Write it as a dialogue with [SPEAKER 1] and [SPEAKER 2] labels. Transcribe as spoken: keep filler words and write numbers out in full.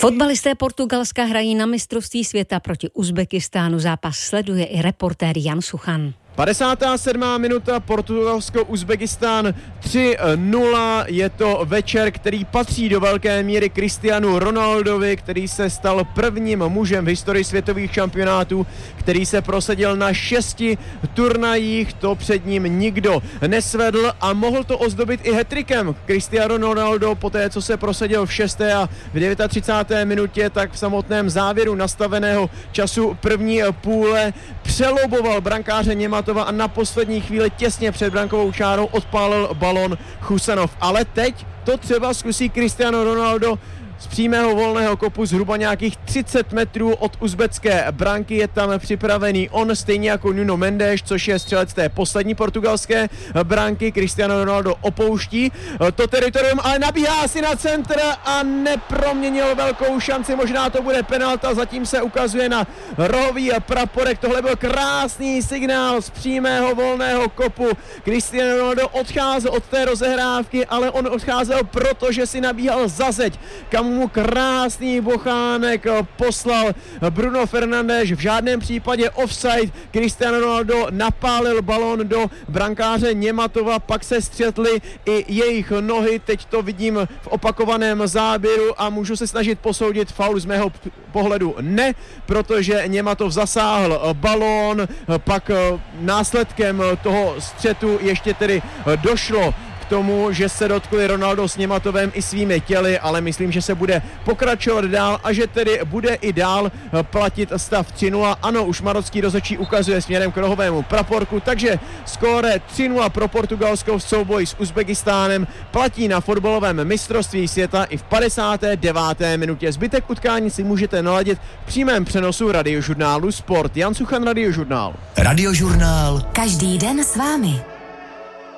[SPEAKER 1] Fotbalisté Portugalska hrají na mistrovství světa proti Uzbekistánu. Zápas sleduje i reportér Jan Suchan.
[SPEAKER 2] padesátá sedmá minuta, Portugalsko-Uzbekistán tři nula. Je to večer, který patří do velké míry Cristianu Ronaldovi, který se stal prvním mužem v historii světových šampionátů, který se prosadil na šesti turnajích. To před ním nikdo nesvedl a mohl to ozdobit i hat-trickem. Cristiano Ronaldo poté, co se prosadil v šesté a v třicáté deváté minutě, tak v samotném závěru nastaveného času první půle přeloboval brankáře Němatova a na poslední chvíli těsně před brankovou čárou odpálil balon Husanov. Ale teď to třeba zkusí Cristiano Ronaldo z přímého volného kopu zhruba nějakých třicet metrů od uzbecké branky. Je tam připravený on, stejně jako Nuno Mendes, což je střelec té poslední portugalské branky. Cristiano Ronaldo opouští to teritorium, ale nabíhá si na centr a neproměnil velkou šanci. Možná to bude penalta, zatím se ukazuje na rohový praporek. Tohle byl krásný signál z přímého volného kopu. Cristiano Ronaldo odcházel od té rozehrávky, ale on odcházel, protože si nabíhal za zeď, kam mu krásný bochánek poslal Bruno Fernandes. V žádném případě offside. Cristiano Ronaldo napálil balón do brankáře Němatova, pak se střetly i jejich nohy. Teď to vidím v opakovaném záběru a můžu se snažit posoudit faul. Z mého pohledu ne, protože Němatov zasáhl balón, pak následkem toho střetu ještě tedy došlo k tomu, že se dotkli Ronaldo s Němatovem i svými těly, ale myslím, že se bude pokračovat dál a že tedy bude i dál platit stav tři nula. Ano, už marocký rozhodčí ukazuje směrem k rohovému praporku, takže skóre tři nula pro Portugalsko v souboji s Uzbekistánem platí na fotbalovém mistrovství světa i v padesáté deváté minutě. Zbytek utkání si můžete naladit v přímém přenosu radiožurnálu Sport. Jan Suchan, Radiožurnál.
[SPEAKER 3] Radiožurnál.
[SPEAKER 4] Každý den s vámi.